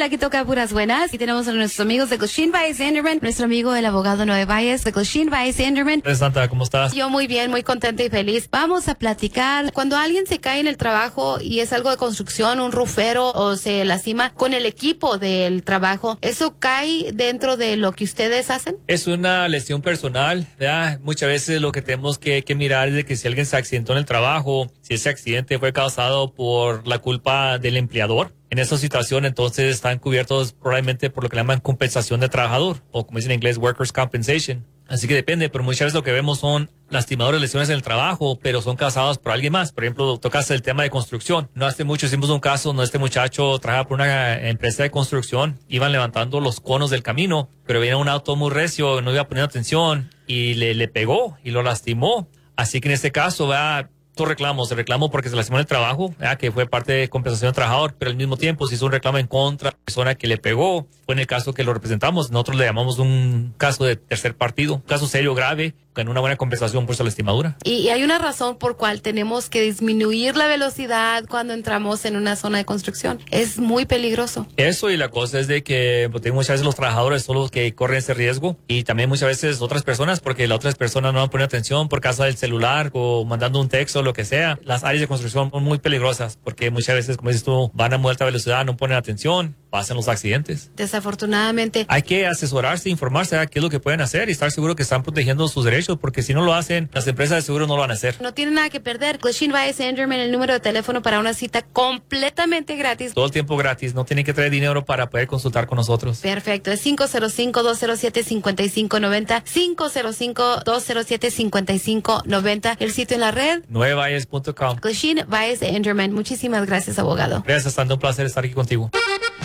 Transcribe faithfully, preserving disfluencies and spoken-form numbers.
Hola, aquí toca puras buenas. Y tenemos a nuestros amigos de Cochin Baez Enderman, nuestro amigo el abogado Noé Baez de Cochin Baez Enderman. Hola, Santa, ¿cómo estás? Yo muy bien, muy contenta y feliz. Vamos a platicar. Cuando alguien se cae en el trabajo y es algo de construcción, un rufero o se lastima con el equipo del trabajo, ¿eso cae dentro de lo que ustedes hacen? Es una lesión personal, ¿verdad? Muchas veces lo que tenemos que, que mirar es de que si alguien se accidentó en el trabajo, si ese accidente fue causado por la culpa del empleador, en esa situación entonces están cubiertos probablemente por lo que llaman compensación de trabajador, o como dicen en inglés, workers' compensation. Así que depende, pero muchas veces lo que vemos son lastimadores, lesiones en el trabajo, pero son causadas por alguien más. Por ejemplo, tocas el tema de construcción. No hace mucho hicimos un caso donde este muchacho trabajaba por una empresa de construcción, iban levantando los conos del camino, pero venía un auto muy recio, no iba poniendo atención y le, le pegó y lo lastimó. Así que en este caso, va dos reclamos, el reclamo porque se lastimó en el trabajo, ¿verdad? Que fue parte de compensación del trabajador, pero al mismo tiempo se hizo un reclamo en contra de la persona que le pegó. Fue en el caso que lo representamos, nosotros le llamamos un caso de tercer partido, un caso serio, grave, con una buena compensación por esa lastimadura. Y, y hay una razón por cual tenemos que disminuir la velocidad cuando entramos en una zona de construcción. Es muy peligroso. Eso, y la cosa es de que pues, muchas veces los trabajadores son los que corren ese riesgo, y también muchas veces otras personas, porque las otras personas no van a poner atención por causa del celular o mandando un texto, lo que sea. Las áreas de construcción son muy peligrosas porque muchas veces, como dices tú, van a muy alta velocidad, no ponen atención, pasan los accidentes. Desafortunadamente. Hay que asesorarse, informarse de qué es lo que pueden hacer y estar seguro que están protegiendo sus derechos, porque si no lo hacen, las empresas de seguro no lo van a hacer. No tienen nada que perder. Cochin Baez Enderman, el número de teléfono para una cita completamente gratis. Todo el tiempo gratis, no tienen que traer dinero para poder consultar con nosotros. Perfecto, es cinco cero cinco, dos cero siete, cinco cinco nueve cero, cinco cero cinco, dos cero siete, cinco cinco nueve cero, el sitio en la red, nueve baez punto com. Cochin Baez Enderman. Muchísimas gracias, abogado. Gracias, Sandra, un placer estar aquí contigo.